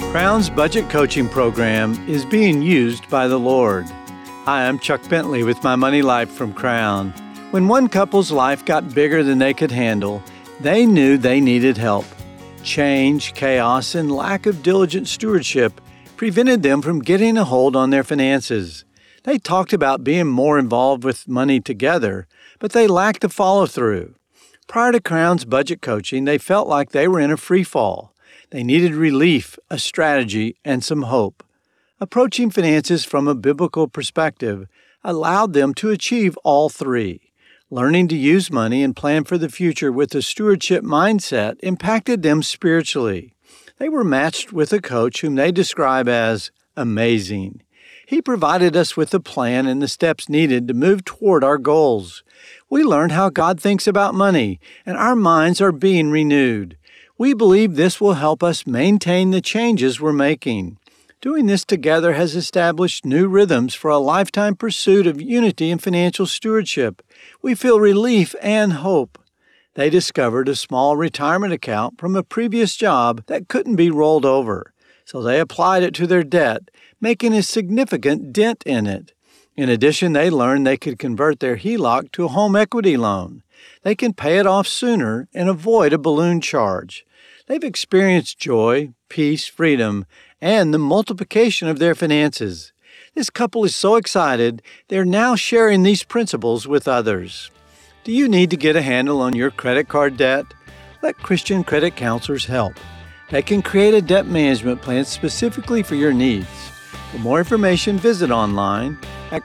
Crown's budget coaching program is being used by the Lord. Hi, I'm Chuck Bentley with My Money Life from Crown. When one couple's life got bigger than they could handle, they knew they needed help. Change, chaos, and lack of diligent stewardship prevented them from getting a hold on their finances. They talked about being more involved with money together, but they lacked the follow-through. Prior to Crown's budget coaching, they felt like they were in a free fall. They needed relief, a strategy, and some hope. Approaching finances from a biblical perspective allowed them to achieve all three. Learning to use money and plan for the future with a stewardship mindset impacted them spiritually. They were matched with a coach whom they describe as amazing. He provided us with a plan and the steps needed to move toward our goals. We learned how God thinks about money, and our minds are being renewed. We believe this will help us maintain the changes we're making. Doing this together has established new rhythms for a lifetime pursuit of unity and financial stewardship. We feel relief and hope. They discovered a small retirement account from a previous job that couldn't be rolled over, so they applied it to their debt, making a significant dent in it. In addition, they learned they could convert their HELOC to a home equity loan. They can pay it off sooner and avoid a balloon charge. They've experienced joy, peace, freedom, and the multiplication of their finances. This couple is so excited, they're now sharing these principles with others. Do you need to get a handle on your credit card debt? Let Christian credit counselors help. They can create a debt management plan specifically for your needs. For more information, visit online at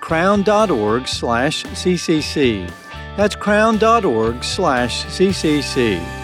crown.org/ccc. That's crown.org/ccc.